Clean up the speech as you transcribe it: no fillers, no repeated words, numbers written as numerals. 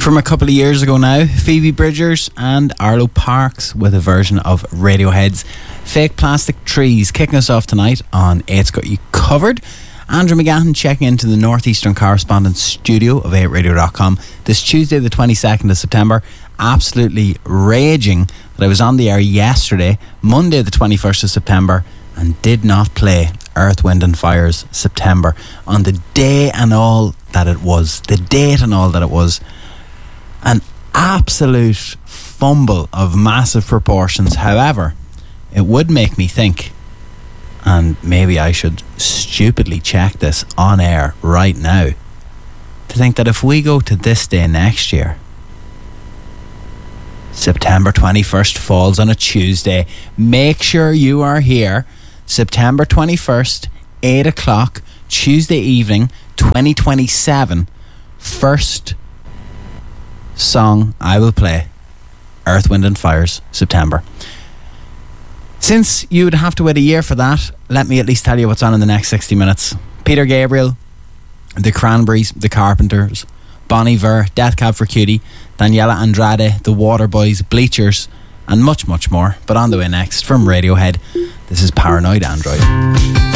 From a couple of years ago now, Phoebe Bridgers and Arlo Parks with a version of Radiohead's Fake Plastic Trees, kicking us off tonight on It's Got You Covered. Andrew McGahan checking into the Northeastern Correspondence Studio of 8radio.com this Tuesday the 22nd of September. Absolutely raging that I was on the air yesterday, Monday the 21st of September, and did not play Earth, Wind and Fire's September on the day and all that it was, the date and all that it was. An absolute fumble of massive proportions. However, it would make me think, and maybe I should stupidly check this on air right now, to think that if we go to this day next year, September 21st falls on a Tuesday, make sure you are here, September 21st, 8 o'clock, Tuesday evening, 2027, first song I will play, Earth, Wind and Fire's September. Since you would have to wait a year for that, let me at least tell you what's on in the next 60 minutes. Peter Gabriel, The Cranberries, The Carpenters, Bon Iver, Death Cab for Cutie, Daniela Andrade, The Waterboys, Bleachers, and much, much more. But on the way next, from Radiohead, this is Paranoid Android.